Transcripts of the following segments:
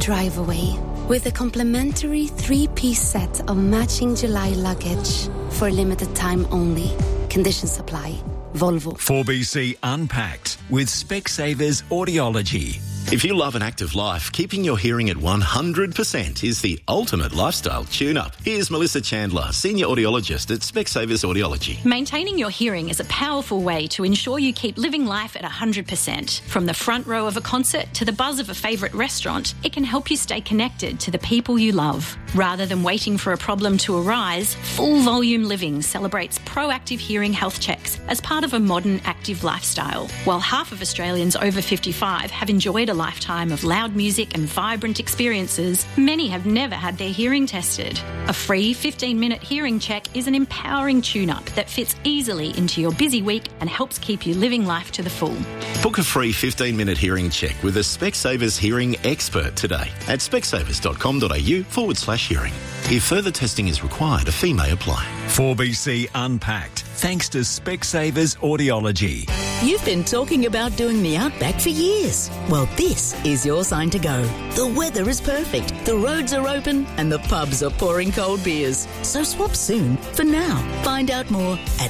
drive away with a complimentary 3-piece set of matching July luggage for a limited time only. Conditions apply. Volvo. 4BC Unpacked with Specsavers Audiology. If you love an active life, keeping your hearing at 100% is the ultimate lifestyle tune-up. Here's Melissa Chandler, Senior Audiologist at Specsavers Audiology. Maintaining your hearing is a powerful way to ensure you keep living life at 100%. From the front row of a concert to the buzz of a favourite restaurant, it can help you stay connected to the people you love. Rather than waiting for a problem to arise, Full Volume Living celebrates proactive hearing health checks as part of a modern active lifestyle. While half of Australians over 55 have enjoyed a lifetime of loud music and vibrant experiences, many have never had their hearing tested. A free 15-minute hearing check is an empowering tune-up that fits easily into your busy week and helps keep you living life to the full. Book a free 15-minute hearing check with a Specsavers hearing expert today at specsavers.com.au/hearing. If further testing is required, a fee may apply. 4BC Unpacked, thanks to Specsavers Audiology. You've been talking about doing the Outback for years. Well, this is your sign to go. The weather is perfect, the roads are open, and the pubs are pouring cold beers. So swap soon for now. Find out more at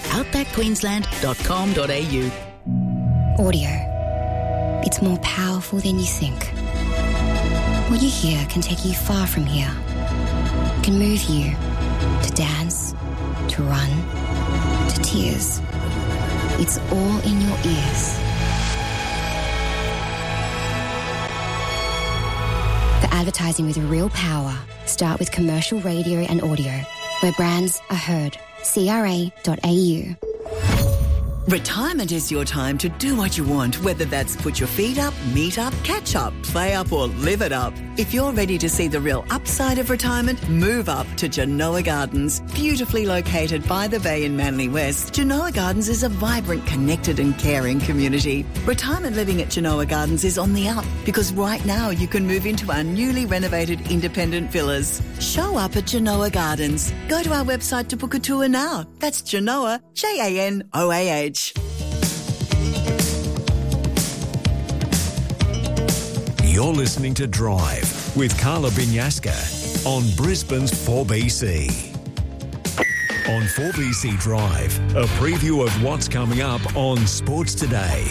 outbackqueensland.com.au. Audio. It's more powerful than you think. What you hear can take you far from here. It can move you to dance, to run, to tears. It's all in your ears. For advertising with real power, start with commercial radio and audio, where brands are heard. CRA.au. Retirement is your time to do what you want, whether that's put your feet up, meet up, catch up, play up or live it up. If you're ready to see the real upside of retirement, move up to Genoa Gardens. Beautifully located by the bay in Manly West, Genoa Gardens is a vibrant, connected and caring community. Retirement living at Genoa Gardens is on the up because right now you can move into our newly renovated independent villas. Show up at Genoa Gardens. Go to our website to book a tour now. That's Genoa, Janoah. You're listening to Drive with Carla Binyaska on Brisbane's 4BC. On 4BC Drive, a preview of what's coming up on Sports Today.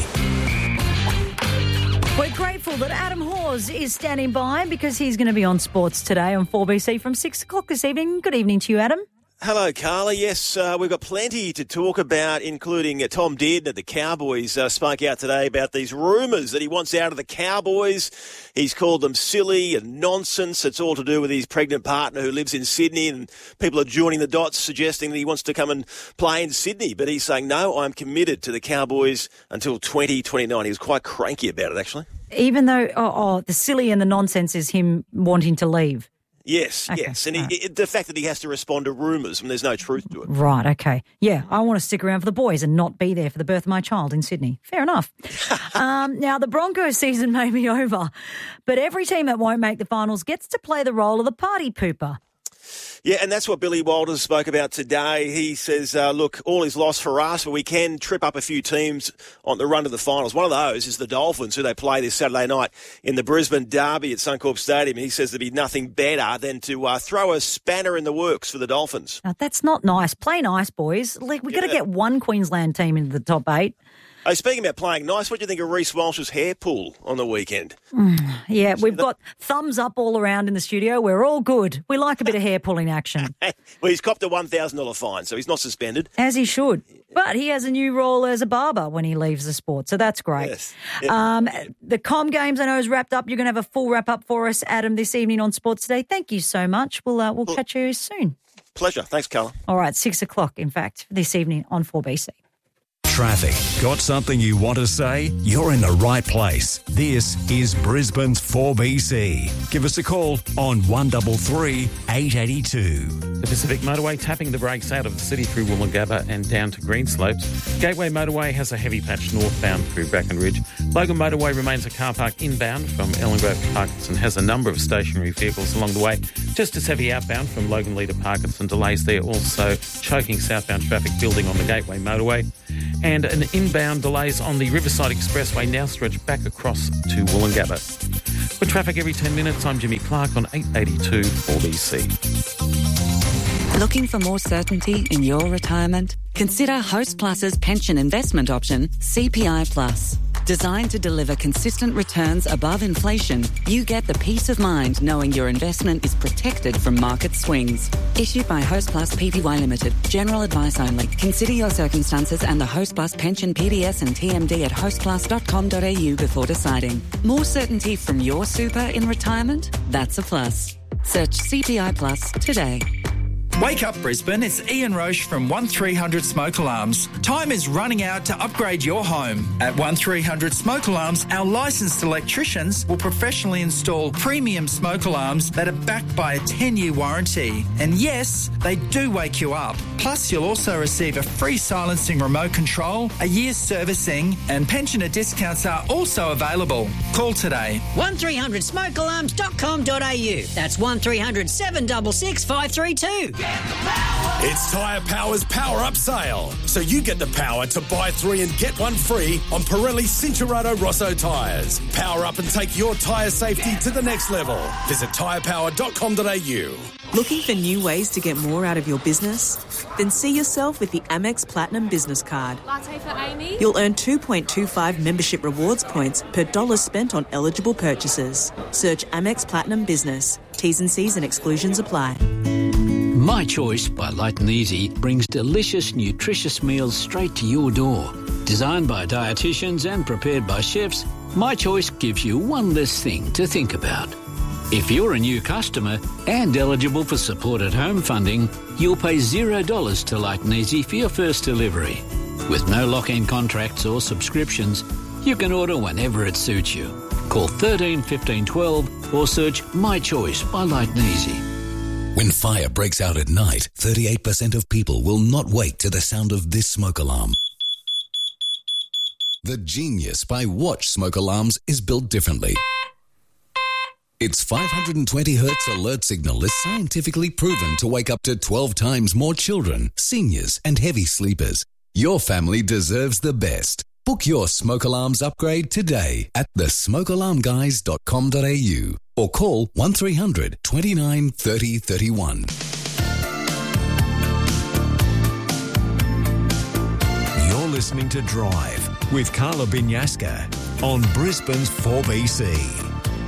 We're grateful that Adam Hawes is standing by because he's going to be on Sports Today on 4BC from 6 o'clock this evening. Good evening to you, Adam. Hello, Carla. Yes, we've got plenty to talk about, including Tom Dearden at the Cowboys spoke out today about these rumours that he wants out of the Cowboys. He's called them silly and nonsense. It's all to do with his pregnant partner who lives in Sydney, and people are joining the dots suggesting that he wants to come and play in Sydney. But he's saying, no, I'm committed to the Cowboys until 2029. He was quite cranky about it, actually. Even though the silly and the nonsense is him wanting to leave. Yes, okay. Yes. And the fact that he has to respond to rumours when there's no truth to it. Right, okay. Yeah, I want to stick around for the boys and not be there for the birth of my child in Sydney. Fair enough. Now, the Broncos season may be over, but every team that won't make the finals gets to play the role of the party pooper. Yeah, and that's what Billy Walters spoke about today. He says, look, all is lost for us, but we can trip up a few teams on the run to the finals. One of those is the Dolphins, who they play this Saturday night in the Brisbane Derby at Suncorp Stadium. He says there'd be nothing better than to throw a spanner in the works for the Dolphins. Now, that's not nice. Play nice, boys. We've got to get one Queensland team into the top 8. Oh, speaking about playing nice, what do you think of Reece Walsh's hair pull on the weekend? Yeah, we've got thumbs up all around in the studio. We're all good. We like a bit of hair pulling action. Well, he's copped a $1,000 fine, so he's not suspended. As he should. But he has a new role as a barber when he leaves the sport, so that's great. Yes. Yep. The Com Games, I know, is wrapped up. You're going to have a full wrap-up for us, Adam, this evening on Sports Today. Thank you so much. We'll catch you soon. Pleasure. Thanks, Carla. All right, 6 o'clock, in fact, this evening on 4BC. Traffic. Got something you want to say? You're in the right place. This is Brisbane's 4BC. Give us a call on 133 882. The Pacific Motorway tapping the brakes out of the city through Woolloongabba and down to Greenslopes. Gateway Motorway has a heavy patch northbound through Bracken Ridge. Logan Motorway remains a car park inbound from Ellen Grove to Parkinson, has a number of stationary vehicles along the way. Just as heavy outbound from Logan Lee to Parkinson. Delays there also choking southbound traffic building on the Gateway Motorway. And an inbound delays on the Riverside Expressway now stretch back across to Woolloongabba. With traffic every 10 minutes, I'm Jimmy Clark on 882 4BC. Looking for more certainty in your retirement? Consider Host Plus's pension investment option, CPI Plus. Designed to deliver consistent returns above inflation, you get the peace of mind knowing your investment is protected from market swings. Issued by Host Plus Pty Limited. General advice only. Consider your circumstances and the Host Plus pension PDS and TMD at hostplus.com.au before deciding. More certainty from your super in retirement? That's a plus. Search CPI Plus today. Wake up Brisbane, it's Ian Roche from 1300 Smoke Alarms. Time is running out to upgrade your home. At 1300 Smoke Alarms, our licensed electricians will professionally install premium smoke alarms that are backed by a 10-year warranty. And yes, they do wake you up. Plus, you'll also receive a free silencing remote control, a year's servicing, and pensioner discounts are also available. Call today. 1300smokealarms.com.au. That's 1300 766 532. It's Tyre Power's Power Up Sale. So you get the power to buy 3 and get 1 free on Pirelli Cincherato Rosso tyres. Power up and take your tyre safety to the next level. Visit tyrepower.com.au. Looking for new ways to get more out of your business? Then see yourself with the Amex Platinum Business Card. Latte for Amy. You'll earn 2.25 membership rewards points per dollar spent on eligible purchases. Search Amex Platinum Business. T's and C's and exclusions apply. My Choice by Light and Easy brings delicious, nutritious meals straight to your door. Designed by dietitians and prepared by chefs, My Choice gives you one less thing to think about. If you're a new customer and eligible for supported home funding, you'll pay $0 to Light and Easy for your first delivery. With no lock-in contracts or subscriptions, you can order whenever it suits you. Call 13 15 12 or search My Choice by Light and Easy. When fire breaks out at night, 38% of people will not wake to the sound of this smoke alarm. The Genius by Watch smoke alarms is built differently. Its 520 hertz alert signal is scientifically proven to wake up to 12 times more children, seniors, and heavy sleepers. Your family deserves the best. Book your smoke alarms upgrade today at thesmokealarmguys.com.au or call 1300 29 30 31. You're listening to Drive with Carla Binyaska on Brisbane's 4BC.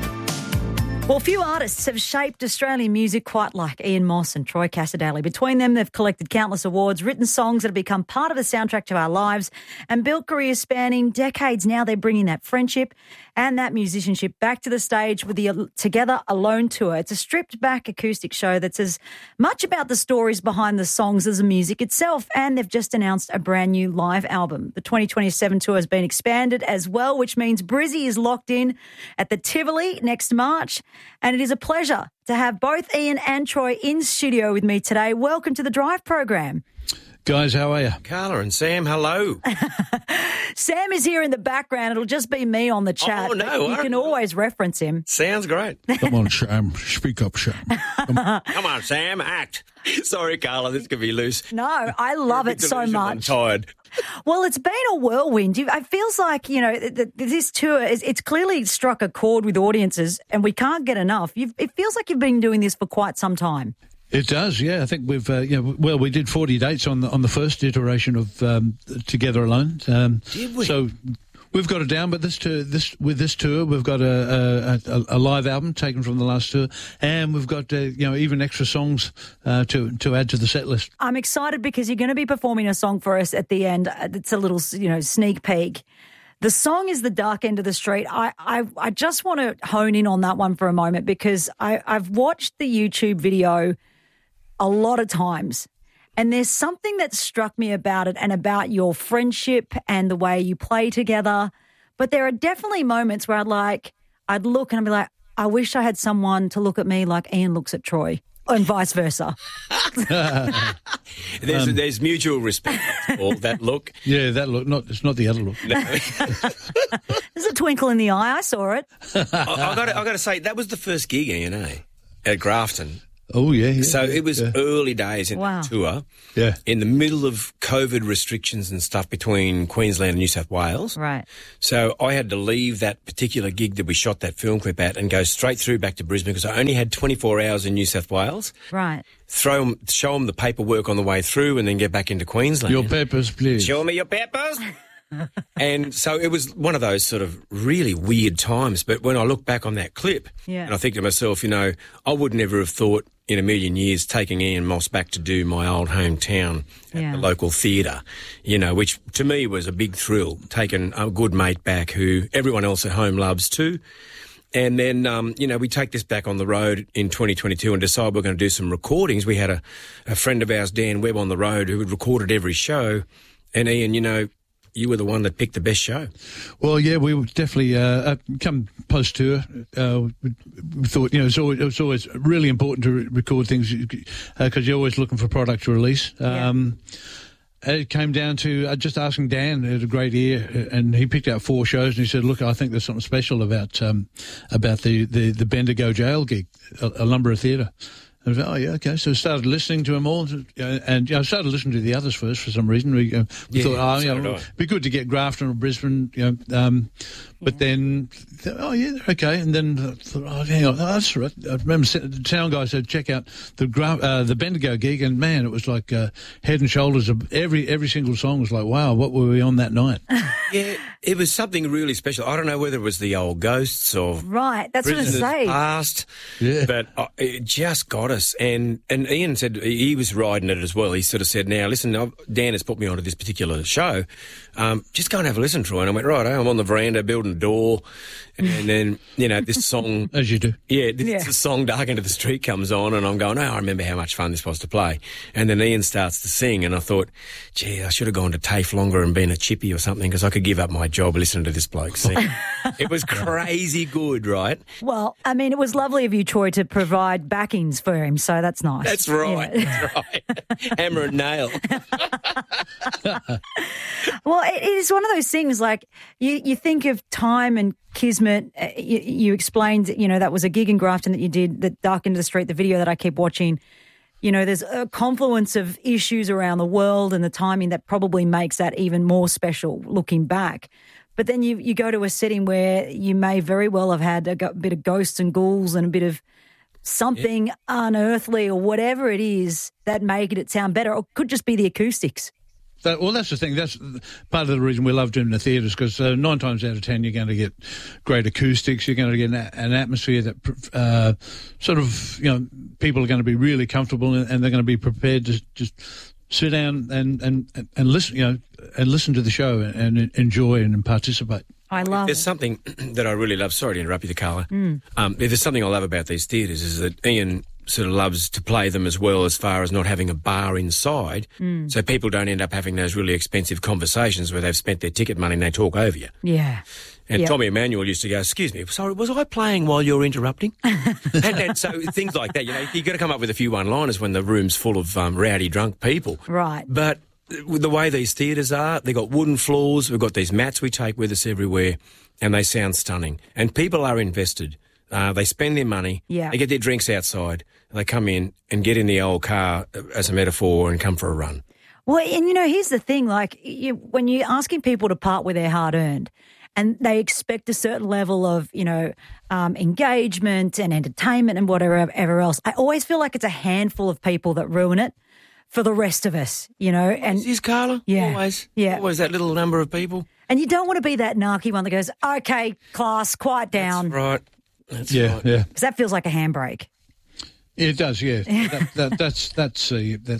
Well, few artists have shaped Australian music quite like Ian Moss and Troy Cassar-Daley. Between them, they've collected countless awards, written songs that have become part of the soundtrack to our lives, and built careers spanning decades. Now they're bringing that friendship and that musicianship back to the stage with the Together Alone tour. It's a stripped-back acoustic show that's as much about the stories behind the songs as the music itself, and they've just announced a brand new live album. The 2027 tour has been expanded as well, which means Brizzy is locked in at the Tivoli next March. And it is a pleasure to have both Ian and Troy in studio with me today. Welcome to the Drive program. Guys, how are you? Carla and Sam, hello. Sam is here in the background. It'll just be me on the chat. Oh, no. You can always reference him. Sounds great. Come on, Sam. Speak up, Sam. Come on, Sam. Act. Sorry, Carla, this could be loose. No, I love it so much. I'm tired. Well, it's been a whirlwind. It feels like, you know, this tour, it's clearly struck a chord with audiences and we can't get enough. It feels like you've been doing this for quite some time. It does, yeah. I think we've, we did 40 dates on the first iteration of Together Alone. Did we? So we've got it down, but with this tour, we've got a live album taken from the last tour, and we've got even extra songs to add to the set list. I'm excited because you're going to be performing a song for us at the end. It's a little sneak peek. The song is The Dark End of the Street. I just want to hone in on that one for a moment because I've watched the YouTube video a lot of times, and there's something that struck me about it and about your friendship and the way you play together. But there are definitely moments where I'd look and I'd be like, I wish I had someone to look at me like Ian looks at Troy, and vice versa. There's mutual respect for that look. Yeah, that look. It's not the other look. No. There's a twinkle in the eye. I saw it. I got to say, that was the first gig, Ian, at Grafton. Oh, yeah. So it was early days in the tour. Yeah. In the middle of COVID restrictions and stuff between Queensland and New South Wales. Right. So I had to leave that particular gig that we shot that film clip at and go straight through back to Brisbane because I only had 24 hours in New South Wales. Right. Show them the paperwork on the way through and then get back into Queensland. Your papers, please. Show me your papers. And so it was one of those sort of really weird times. But when I look back on that clip, and I think to myself, I would never have thought in a million years taking Ian Moss back to do my old hometown at the local theatre, which to me was a big thrill, taking a good mate back who everyone else at home loves too. And then, we take this back on the road in 2022 and decide we're going to do some recordings. We had a friend of ours, Dan Webb, on the road who had recorded every show. And Ian, you were the one that picked the best show. Well, yeah, we would definitely come post-tour. We thought, it was always really important to record things because you're always looking for product to release. It came down to just asking Dan, who had a great ear, and he picked out 4 shows, and he said, look, I think there's something special about the Bendigo Jail gig, a number of theatre. I was like, oh, yeah, okay. So I started listening to them all, and I started listening to the others first for some reason. We thought, it'd be good to get Grafton or Brisbane, but then, okay. And then thought, hang on, that's right. I remember the town guy said, check out the Bendigo gig, and man, it was like head and shoulders of every single song was like, wow, what were we on that night? Yeah, it was something really special. I don't know whether it was the old ghosts or right. That's what I say. Past, but it just got us. And Ian said he was riding it as well. He sort of said, "Now listen, Dan has put me onto this particular show. Just go and have a listen through." And I went, right. I'm on the veranda building a door, and then this song, as you do, this song "Dark Into the Street" comes on, and I'm going, I remember how much fun this was to play. And then Ian starts to sing, and I thought, gee, I should have gone to TAFE longer and been a chippy or something because I could give up my job listening to this bloke sing. It was crazy good, right? Well, I mean, it was lovely of you, Troy, to provide backings for him, so that's nice. That's right. That's right. Hammer and nail. Well, it is one of those things like you think of time and kismet. You explained, that was a gig in Grafton that you did, that Dark Into the Street, the video that I keep watching. There's a confluence of issues around the world and the timing that probably makes that even more special looking back. But then you go to a setting where you may very well have had a bit of ghosts and ghouls and a bit of something unearthly or whatever it is that made it sound better. Or it could just be the acoustics. That's the thing. That's part of the reason we love doing the theatres because 9 times out of 10 you're going to get great acoustics. You're going to get an atmosphere that people are going to be really comfortable and they're going to be prepared to just sit down and listen, and listen to the show and enjoy and participate. I love There's something that I really love. Sorry to interrupt you, Carla. There's something I love about these theatres is that Ian sort of loves to play them as well as far as not having a bar inside so people don't end up having those really expensive conversations where they've spent their ticket money and they talk over you. Yeah. And Tommy Emmanuel used to go, excuse me, sorry, was I playing while you're interrupting? and so things like that, you've got to come up with a few one-liners when the room's full of rowdy, drunk people. Right. But with the way these theatres are, they've got wooden floors, we've got these mats we take with us everywhere, and they sound stunning. And people are invested. They spend their money. Yeah. They get their drinks outside. They come in and get in the old car, as a metaphor, and come for a run. Well, and here's the thing, when you're asking people to part with their hard-earned and they expect a certain level of, engagement and entertainment and whatever else, I always feel like it's a handful of people that ruin it for the rest of us, And is Carla? Yeah. Always? Yeah. Always that little number of people? And you don't want to be that narky one that goes, okay, class, quiet down. That's right. That's right. Yeah. Because that feels like a handbrake. It does, yeah. That's hence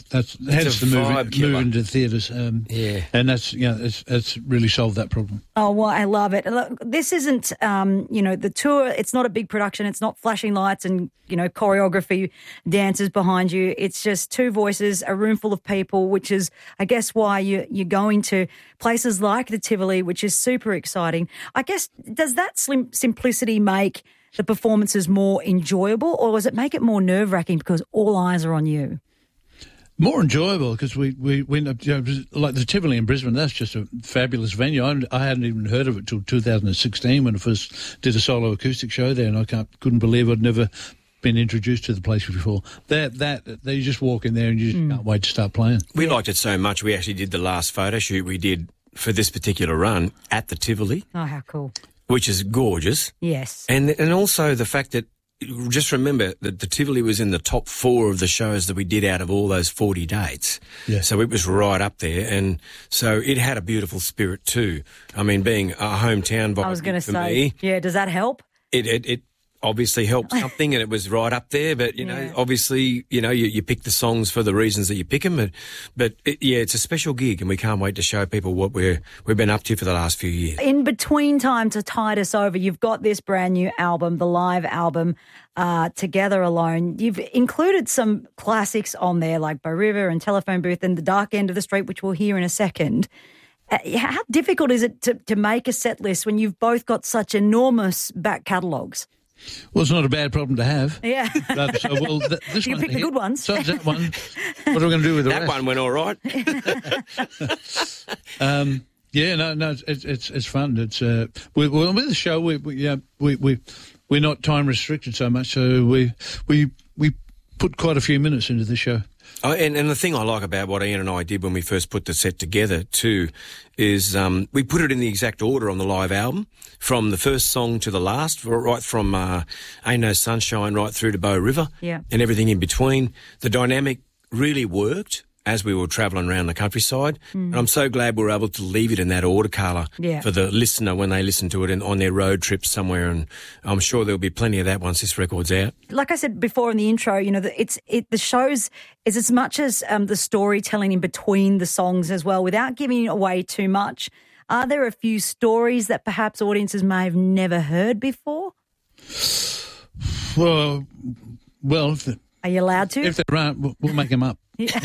the move into theatres. And that's it's really solved that problem. Oh well, I love it. Look, this isn't the tour. It's not a big production. It's not flashing lights and choreography, dancers behind you. It's just 2 voices, a room full of people, which is I guess why you're going to places like the Tivoli, which is super exciting. I guess does that simplicity make the performances more enjoyable, or does it make it more nerve-wracking because all eyes are on you? More enjoyable because we like the Tivoli in Brisbane. That's just a fabulous venue. I hadn't even heard of it till 2016 when I first did a solo acoustic show there, and I couldn't believe I'd never been introduced to the place before. That you just walk in there and you just can't wait to start playing. We liked it so much, we actually did the last photo shoot we did for this particular run at the Tivoli. Oh, how cool. Which is gorgeous. Yes. And also the fact that, just remember that the Tivoli was in the top 4 of the shows that we did out of all those 40 dates. Yeah. So it was right up there. And so it had a beautiful spirit too. I mean, being a hometown vibe I was going to for say, me, yeah, does that help? It obviously helped something, and it was right up there. But, you know, obviously, you know, you pick the songs for the reasons that you pick them. But it's a special gig, and we can't wait to show people what we've been up to for the last few years. In between time to tide us over, you've got this brand new album, the live album, Together Alone. You've included some classics on there like Bow River and Telephone Booth and The Dark End of the Street, which we'll hear in a second. How difficult is it to make a set list when you've both got such enormous back catalogues? Well, it's not a bad problem to have. Yeah. This you one pick the good ones. So that one. What are we going to do with the that rest? one went all right. It's fun. It's with the show. We're not time restricted so much, so we put quite a few minutes into the show. Oh, and the thing I like about what Ian and I did when we first put the set together too is we put it in the exact order on the live album, from the first song to the last, right from Ain't No Sunshine right through to Bow River, and everything in between. The dynamic really worked as we were travelling around the countryside. And I'm so glad we were able to leave it in that order, Carla, for the listener when they listen to it on their road trips somewhere. And I'm sure there'll be plenty of that once this record's out. Like I said before in the intro, you know, the shows is as much as the storytelling in between the songs as well, without giving away too much. Are there a few stories that perhaps audiences may have never heard before? Well, are you allowed to? If there aren't, we'll make them up.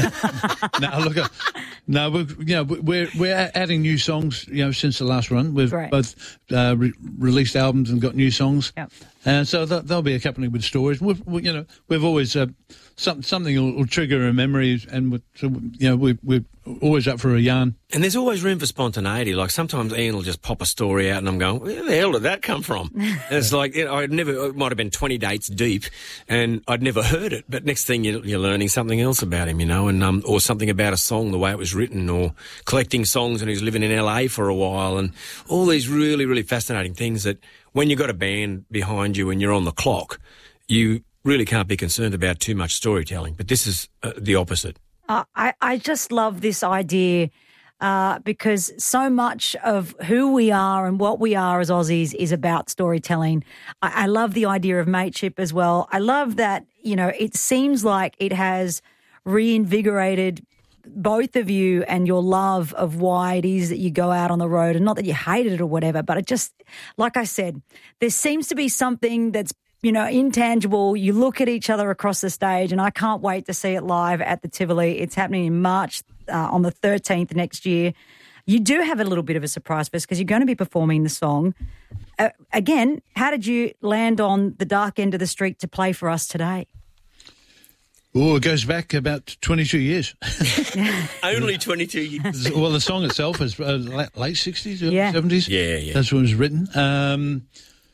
We're adding new songs. You know, since the last run, we've both released albums and got new songs, and so they'll be accompanied with stories. We've always something will trigger a memory, and we're always up for a yarn. And there's always room for spontaneity. Like sometimes Ian will just pop a story out, and I'm going, "Where the hell did that come from?" And it's like it might have been 20 dates deep, and I'd never heard it. But next thing you're learning something else about him, you know, and or something about a song, the way it was written, or collecting songs, and he's living in LA for a while, and all these really, really fascinating things that when you've got a band behind you and you're on the clock, you really can't be concerned about too much storytelling. But this is the opposite. I just love this idea because so much of who we are and what we are as Aussies is about storytelling. I love the idea of mateship as well. I love that, you know, it seems like it has reinvigorated both of you and your love of why it is that you go out on the road, and not that you hated it or whatever, but it just, like I said, there seems to be something that's, you know, intangible. You look at each other across the stage, and I can't wait to see it live at the Tivoli. It's happening in March on the 13th next year. You do have a little bit of a surprise for us because you're going to be performing the song. Again, how did you land on The Dark End of the Street to play for us today? Oh, it goes back about 22 years. Only 22 years. Well, the song itself is late 60s, early 70s. Yeah. That's when it was written.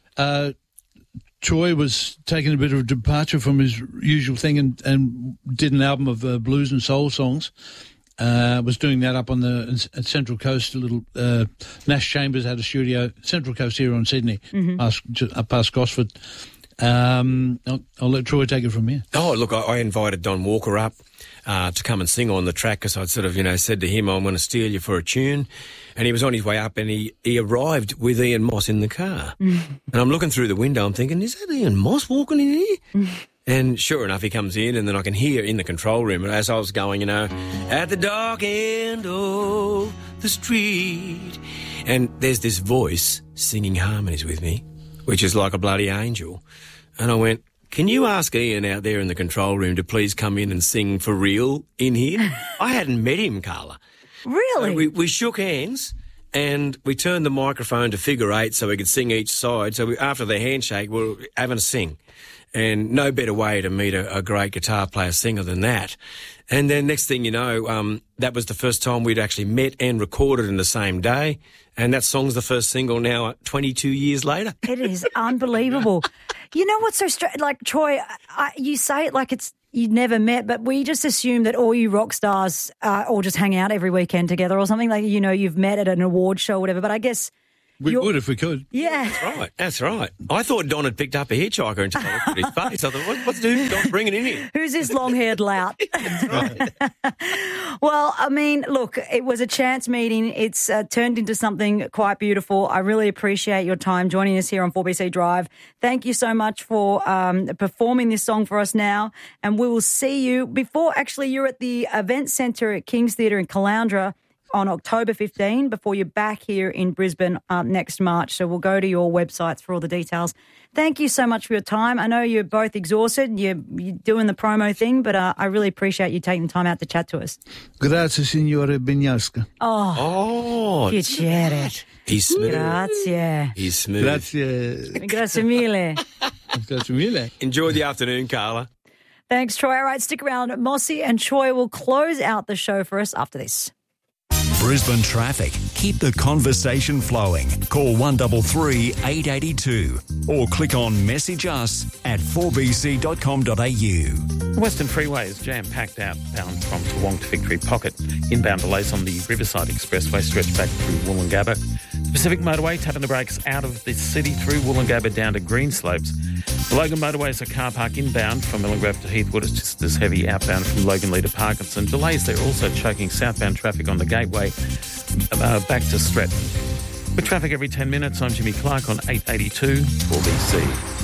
Troy was taking a bit of a departure from his usual thing and did an album of blues and soul songs. Was doing that up on the Central Coast. A little Nash Chambers had a studio, Central Coast here on Sydney, up past Gosford. I'll let Troy take it from here. Oh, look, I invited Don Walker up to come and sing on the track because I'd sort of, said to him, I'm going to steal you for a tune. And he was on his way up and he arrived with Ian Moss in the car. And I'm looking through the window, I'm thinking, is that Ian Moss walking in here? And sure enough, he comes in, and then I can hear in the control room, as I was going, at the dark end of the street. And there's this voice singing harmonies with me, which is like a bloody angel. And I went, can you ask Ian out there in the control room to please come in and sing for real in here? I hadn't met him, Carla. Really? So we shook hands and we turned the microphone to figure 8 so we could sing each side. So after the handshake, we were having a sing. And no better way to meet a great guitar player singer than that. And then next thing you know, that was the first time we'd actually met and recorded in the same day. And that song's the first single now 22 years later. It is unbelievable. You know what's so strange? Like, Troy, you say it like it's you'd never met, but we just assume that all you rock stars all just hang out every weekend together or something. Like, you know, you've met at an award show or whatever. But I guess... We would if we could. Yeah. That's right. I thought Don had picked up a hitchhiker until I looked at his face. I thought, what's Don bringing in here? Who's this long-haired lout? Well, I mean, look, it was a chance meeting. It's turned into something quite beautiful. I really appreciate your time joining us here on 4BC Drive. Thank you so much for performing this song for us now. And we will see you before, actually, you're at the Event Centre at King's Theatre in Caloundra on October 15 before you're back here in Brisbane next March. So we'll go to your websites for all the details. Thank you so much for your time. I know you're both exhausted. You're doing the promo thing, but I really appreciate you taking the time out to chat to us. Grazie, signore Bignasca. Oh, piacere. He's smooth. Grazie. He's smooth. Grazie. Grazie mille. Grazie mille. Enjoy the afternoon, Carla. Thanks, Troy. All right, stick around. Mossy and Troy will close out the show for us after this. Brisbane traffic. Keep the conversation flowing. Call 133 882 or click on message us at 4bc.com.au. The Western Freeway is jam-packed outbound from Toowong to Victory Pocket. Inbound delays on the Riverside Expressway stretch back through Woolloongabba. The Pacific Motorway tapping the brakes out of the city through Woolloongabba down to Greenslopes. The Logan Motorway is a car park inbound from Ellengrove to Heathwood. It's just as heavy outbound from Logan Lee to Parkinson. Delays there also choking southbound traffic on the Gateway back to Stratton. With traffic every 10 minutes, I'm Jimmy Clark on 882 4BC.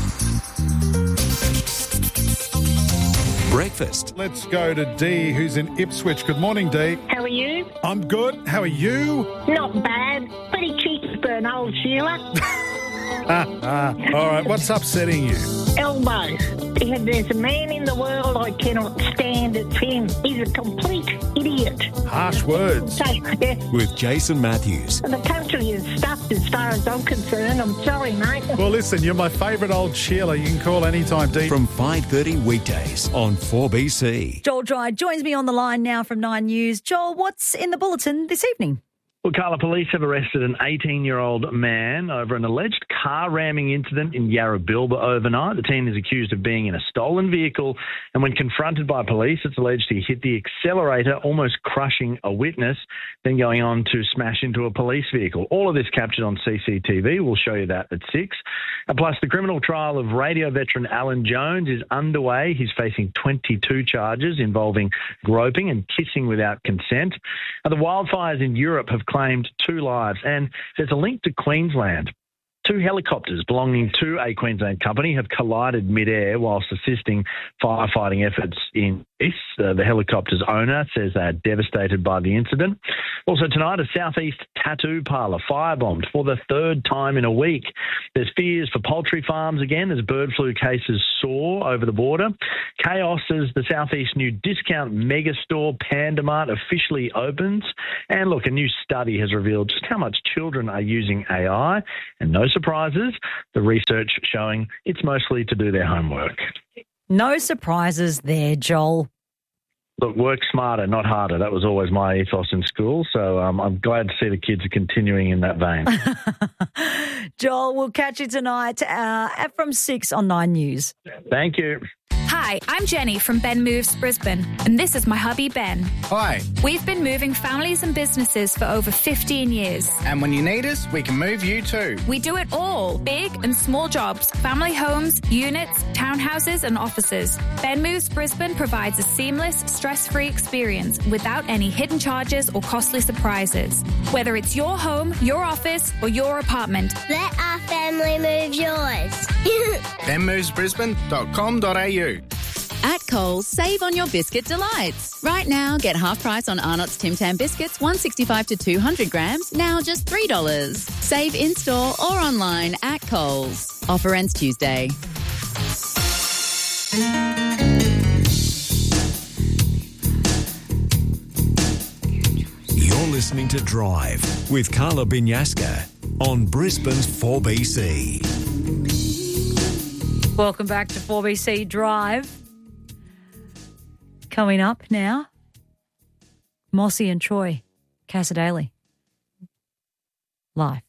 Breakfast. Let's go to Dee, who's in Ipswich. Good morning, Dee. How are you? I'm good. How are you? Not bad. Pretty cheeky for an old Sheila. All right, what's upsetting you? Elbows. There's a man in the world I cannot stand. It's him. He's a complete idiot. Harsh words. Yeah. With Jason Matthews. The country is stuffed as far as I'm concerned. I'm sorry, mate. Well, listen, you're my favourite old Sheila. You can call anytime, Dee. From 5:30 weekdays on 4BC. Joel Dry joins me on the line now from 9 News. Joel, what's in the bulletin this evening? Well, Carla, police have arrested an 18-year-old man over an alleged car ramming incident in Yarrabilba overnight. The teen is accused of being in a stolen vehicle, and when confronted by police, it's alleged he hit the accelerator, almost crushing a witness, then going on to smash into a police vehicle. All of this captured on CCTV. We'll show you that at 6. Plus, the criminal trial of radio veteran Alan Jones is underway. He's facing 22 charges involving groping and kissing without consent. The wildfires in Europe have claimed 2 lives, and there's a link to Queensland. 2 helicopters belonging to a Queensland company have collided mid-air whilst assisting firefighting efforts in Greece. The helicopter's owner says they're devastated by the incident. Also tonight, a southeast tattoo parlour firebombed for the 3rd time in a week. There's fears for poultry farms again as bird flu cases soar over the border. Chaos as the southeast new discount mega store Pandamart officially opens. And look, a new study has revealed just how much children are using AI, and no surprises, the research showing it's mostly to do their homework. No surprises there, Joel. Look, work smarter, not harder. That was always my ethos in school, so I'm glad to see the kids are continuing in that vein. Joel, we'll catch you tonight from 6 on 9 News. Thank you. Hi, I'm Jenny from Ben Moves Brisbane, and this is my hubby Ben. Hi. We've been moving families and businesses for over 15 years. And when you need us, we can move you too. We do it all, big and small jobs, family homes, units, townhouses and offices. Ben Moves Brisbane provides a seamless, stress-free experience without any hidden charges or costly surprises. Whether it's your home, your office or your apartment. Let our family move yours. benmovesbrisbane.com.au. At Coles, save on your biscuit delights. Right now, get half price on Arnott's Tim Tam biscuits, 165 to 200 grams, now just $3. Save in-store or online at Coles. Offer ends Tuesday. You're listening to Drive with Carla Bignasca on Brisbane's 4BC. Welcome back to 4BC Drive. Coming up now, Mossy and Troy Cassadaly. Live.